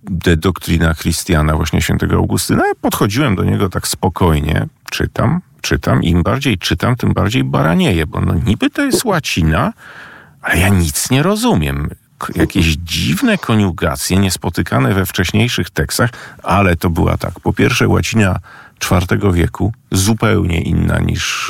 De Doctrina Christiana właśnie świętego Augustyna. Ja podchodziłem do niego tak spokojnie, czytam. Im bardziej czytam, tym bardziej baranieję, bo niby to jest łacina, ale ja nic nie rozumiem. Jakieś dziwne koniugacje niespotykane we wcześniejszych tekstach, ale to była tak. Po pierwsze łacina IV wieku, zupełnie inna niż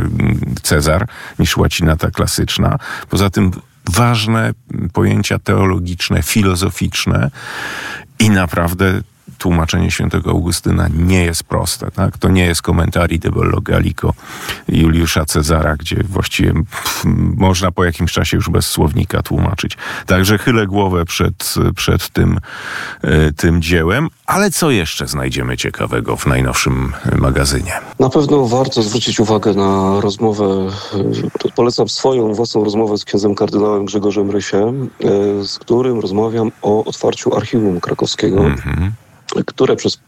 Cezar, niż łacina ta klasyczna. Poza tym ważne pojęcia teologiczne, filozoficzne i naprawdę tłumaczenie świętego Augustyna nie jest proste. Tak? To nie jest komentarii de Bello Gallico Juliusza Cezara, gdzie właściwie można po jakimś czasie już bez słownika tłumaczyć. Także chylę głowę przed tym dziełem. Ale co jeszcze znajdziemy ciekawego w najnowszym magazynie? Na pewno warto zwrócić uwagę na rozmowę, polecam swoją własną rozmowę z księdzem kardynałem Grzegorzem Rysiem, z którym rozmawiam o otwarciu archiwum krakowskiego. Które przez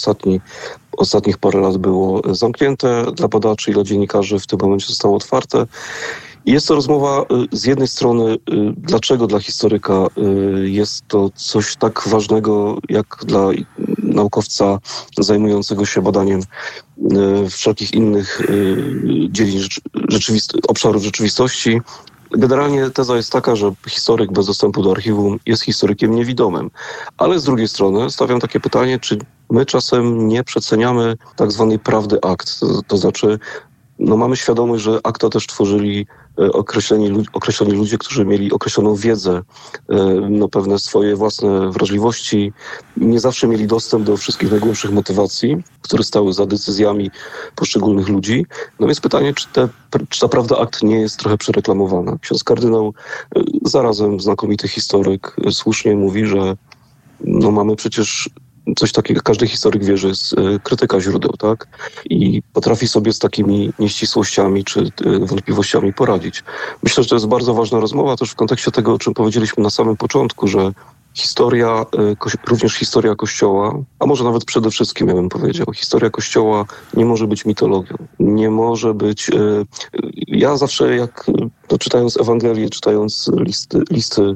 ostatnich parę lat było zamknięte dla badaczy i dla dziennikarzy, w tym momencie zostało otwarte. I jest to rozmowa z jednej strony, dlaczego dla historyka jest to coś tak ważnego, jak dla naukowca zajmującego się badaniem wszelkich innych dziedzin obszarów rzeczywistości. Generalnie teza jest taka, że historyk bez dostępu do archiwum jest historykiem niewidomym. Ale z drugiej strony stawiam takie pytanie, czy my czasem nie przeceniamy tak zwanej prawdy akt. To znaczy, mamy świadomość, że akta też tworzyli określeni ludzie, którzy mieli określoną wiedzę, pewne swoje własne wrażliwości. Nie zawsze mieli dostęp do wszystkich najgłębszych motywacji, które stały za decyzjami poszczególnych ludzi. No więc pytanie, czy ta prawda akt nie jest trochę przereklamowana. Ksiądz kardynał, zarazem znakomity historyk, słusznie mówi, że mamy przecież coś takiego, każdy historyk wie, że jest krytyka źródeł, tak? I potrafi sobie z takimi nieścisłościami czy wątpliwościami poradzić. Myślę, że to jest bardzo ważna rozmowa też w kontekście tego, o czym powiedzieliśmy na samym początku, że historia, również historia Kościoła, a może nawet przede wszystkim, ja bym powiedział, historia Kościoła nie może być mitologią. Nie może być... Ja zawsze, czytając Ewangelię, czytając listy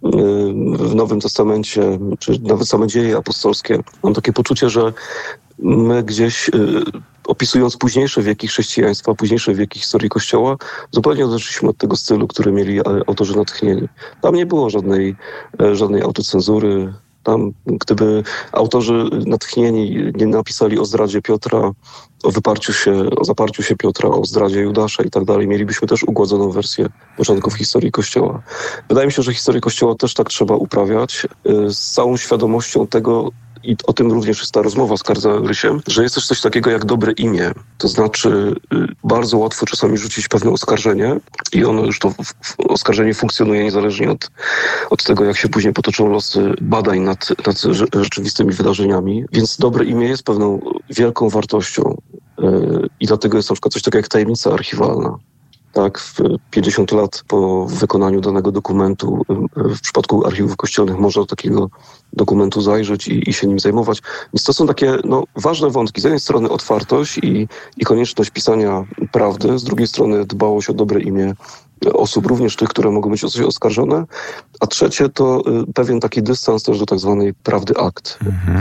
w Nowym Testamencie, czy nawet same dzieje apostolskie, mam takie poczucie, że my gdzieś... opisując późniejsze wieki chrześcijaństwa, późniejsze wieki historii Kościoła, zupełnie odeszliśmy od tego stylu, który mieli autorzy natchnieni. Tam nie było żadnej autocenzury. Tam, gdyby autorzy natchnieni nie napisali o zdradzie Piotra, o zaparciu się Piotra, o zdradzie Judasza i tak dalej, mielibyśmy też ugładzoną wersję początków historii Kościoła. Wydaje mi się, że historię Kościoła też tak trzeba uprawiać, z całą świadomością tego, i o tym również jest ta rozmowa z kardynałem Rysiem, że jest też coś takiego jak dobre imię. To znaczy bardzo łatwo czasami rzucić pewne oskarżenie i ono już to oskarżenie funkcjonuje niezależnie od tego, jak się później potoczą losy badań nad rzeczywistymi wydarzeniami. Więc dobre imię jest pewną wielką wartością i dlatego jest na przykład coś takiego jak tajemnica archiwalna. Tak, w 50 lat po wykonaniu danego dokumentu, w przypadku archiwów kościelnych można do takiego dokumentu zajrzeć i się nim zajmować. Więc to są takie ważne wątki. Z jednej strony otwartość i konieczność pisania prawdy, z drugiej strony dbałość o dobre imię osób, również tych, które mogą być o coś oskarżone, a trzecie to pewien taki dystans też do tak zwanej prawdy akt.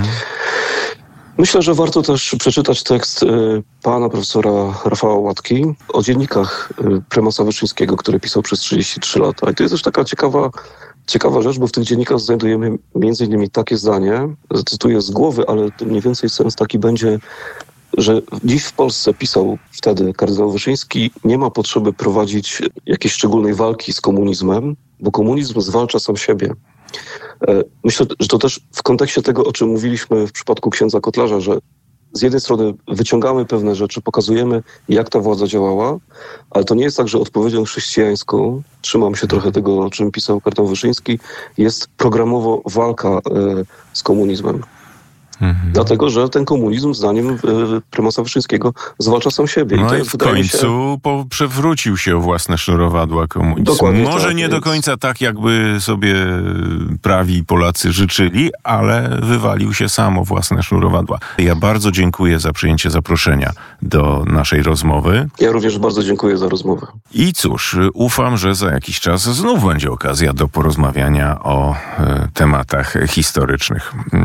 Myślę, że warto też przeczytać tekst pana profesora Rafała Łatki o dziennikach prymasa Wyszyńskiego, który pisał przez 33 lata. I to jest też taka ciekawa rzecz, bo w tych dziennikach znajdujemy między innymi takie zdanie, zacytuję z głowy, ale to mniej więcej sens taki będzie, że dziś w Polsce, pisał wtedy kardynał Wyszyński, nie ma potrzeby prowadzić jakiejś szczególnej walki z komunizmem, bo komunizm zwalcza sam siebie. Myślę, że to też w kontekście tego, o czym mówiliśmy w przypadku księdza Kotlarza, że z jednej strony wyciągamy pewne rzeczy, pokazujemy, jak ta władza działała, ale to nie jest tak, że odpowiedzią chrześcijańską, trzymam się trochę tego, o czym pisał kardynał Wyszyński, jest programowo walka z komunizmem. Dlatego, że ten komunizm, zdaniem prymasa Wyszyńskiego, zwalcza sam siebie. No i w końcu przewrócił się o własne sznurowadła komunizm. Dokładnie Może tak, nie do końca tak, jakby sobie prawi Polacy życzyli, ale wywalił się sam o własne sznurowadła. Ja bardzo dziękuję za przyjęcie zaproszenia do naszej rozmowy. Ja również bardzo dziękuję za rozmowę. I cóż, ufam, że za jakiś czas znów będzie okazja do porozmawiania o tematach historycznych.